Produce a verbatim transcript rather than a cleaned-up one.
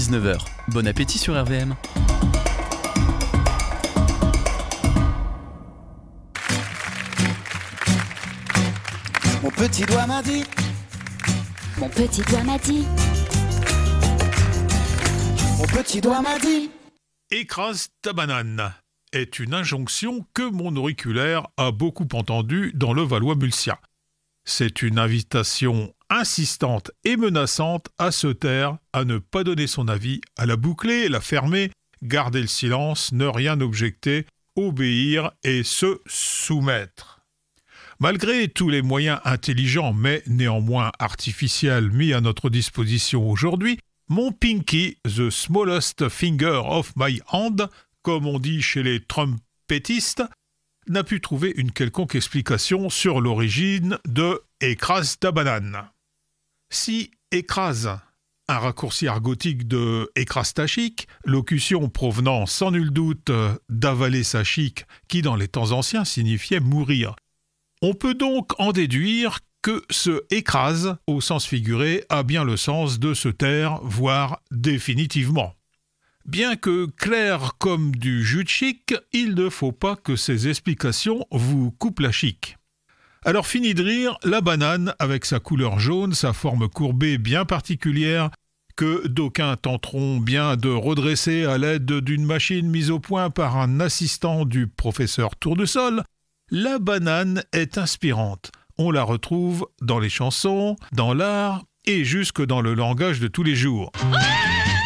dix-neuf heures. Bon appétit sur R V M. Mon petit doigt m'a dit. Mon petit doigt m'a dit. Mon petit doigt m'a dit. Écrase ta banane est une injonction que mon auriculaire a beaucoup entendue dans le Valois-Mulsien. C'est une invitation insistante et menaçante à se taire, à ne pas donner son avis, à la boucler, la fermer, garder le silence, ne rien objecter, obéir et se soumettre. Malgré tous les moyens intelligents mais néanmoins artificiels mis à notre disposition aujourd'hui, mon pinky, the smallest finger of my hand, comme on dit chez les trompettistes, n'a pu trouver une quelconque explication sur l'origine de « écrase ta banane ». Si « écrase », un raccourci argotique de « écrase ta chic », locution provenant sans nul doute d'avaler sa chic, qui dans les temps anciens signifiait mourir, on peut donc en déduire que ce « écrase » au sens figuré a bien le sens de se taire, voire définitivement. Bien que clair comme du jus de chic, il ne faut pas que ces explications vous coupent la chic. Alors fini de rire, la banane, avec sa couleur jaune, sa forme courbée bien particulière, que d'aucuns tenteront bien de redresser à l'aide d'une machine mise au point par un assistant du professeur Tournesol, la banane est inspirante. On la retrouve dans les chansons, dans l'art et jusque dans le langage de tous les jours.